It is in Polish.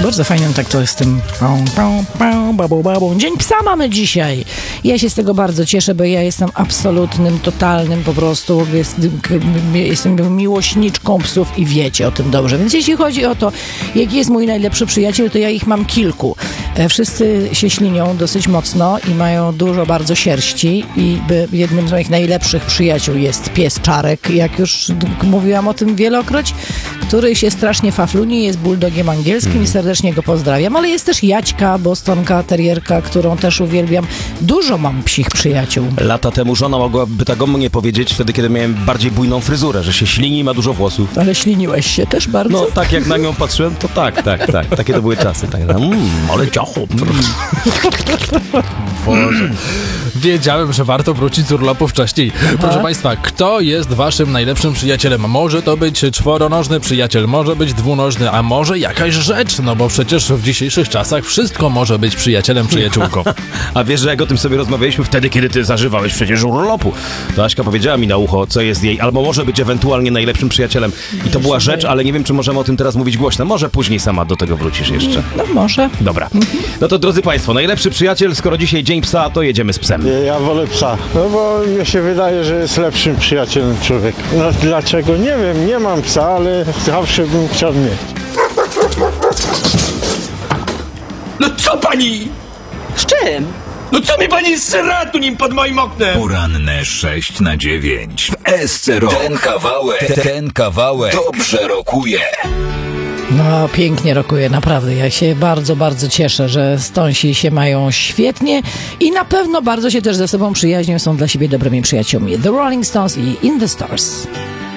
Bardzo fajnym tak to jest tym babą. Dzień psa mamy dzisiaj. Ja się z tego bardzo cieszę, bo ja jestem absolutnym, totalnym po prostu, jestem miłośniczką psów i wiecie o tym dobrze. Więc jeśli chodzi o to, jaki jest mój najlepszy przyjaciel, to ja ich mam kilku. Wszyscy się ślinią dosyć mocno i mają dużo bardzo sierści i jednym z moich najlepszych przyjaciół jest pies Czarek, jak już mówiłam o tym wielokroć, który się strasznie fafluni, jest bulldogiem angielskim i serdecznie go pozdrawiam, ale jest też Jaćka, bostonka, terierka, którą też uwielbiam. Dużo mam psich przyjaciół. Lata temu żona mogłaby tak o mnie powiedzieć, wtedy kiedy miałem bardziej bujną fryzurę, że się ślini i ma dużo włosów. Ale śliniłeś się też bardzo? No tak jak na nią patrzyłem, to tak. Takie to były czasy. Tak, ale ciacho. Boże. Wiedziałem, że warto wrócić z urlopu wcześniej. Proszę Państwa, kto jest Waszym najlepszym przyjacielem? Może to być czworonożny przyjaciel, może być dwunożny, a może jakaś rzecz, no bo przecież w dzisiejszych czasach wszystko może być przyjacielem, przyjaciółką. A wiesz, że jak o tym sobie rozmawialiśmy wtedy, kiedy ty zażywałeś przecież urlopu, to Aśka powiedziała mi na ucho, co jest jej, albo może być ewentualnie najlepszym przyjacielem. I to była rzecz, ale nie wiem, czy możemy o tym teraz mówić głośno. Może później sama do tego wrócisz jeszcze. No może. Dobra. No to drodzy Państwo, najlepszy przyjaciel, skoro dzisiaj dzień psa, to jedziemy z psem. Ja wolę psa, no bo mi się wydaje, że jest lepszym przyjacielem człowieka. No dlaczego? Nie wiem, nie mam psa, ale zawsze bym chciał mieć. No co pani? Z czym? No co mi pani sra tu nim pod moim oknem? Poranne 6 na 9 w SC Rock. Ten kawałek dobrze rokuje. No, pięknie rokuje, naprawdę. Ja się bardzo, bardzo cieszę, że Stonsi się mają świetnie i na pewno bardzo się też ze sobą przyjaźnią, są dla siebie dobrymi przyjaciółmi. The Rolling Stones i In the Stars.